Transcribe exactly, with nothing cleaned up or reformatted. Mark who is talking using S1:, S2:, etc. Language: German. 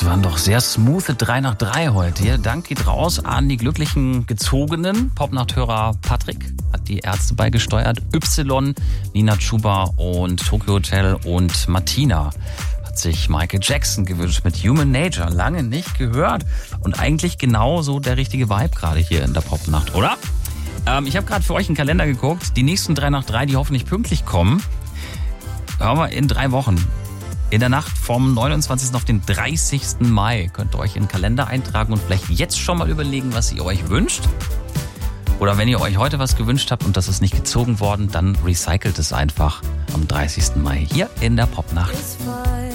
S1: Das waren doch sehr smooth drei nach drei heute hier. Dank geht raus an die glücklichen Gezogenen. Popnachthörer Patrick hat die Ärzte beigesteuert. Y, Nina Chuba und Tokyo Hotel und Martina hat sich Michael Jackson gewünscht mit Human Nature. Lange nicht gehört. Und eigentlich genauso der richtige Vibe gerade hier in der Popnacht, oder? Ähm, ich habe gerade für euch einen Kalender geguckt. Die nächsten drei nach drei, die hoffentlich pünktlich kommen, hören wir in drei Wochen. In der Nacht vom neunundzwanzigsten auf den dreißigsten Mai könnt ihr euch in den Kalender eintragen und vielleicht jetzt schon mal überlegen, was ihr euch wünscht. Oder wenn ihr euch heute was gewünscht habt und das ist nicht gezogen worden, dann recycelt es einfach am dreißigsten Mai hier in der Popnacht.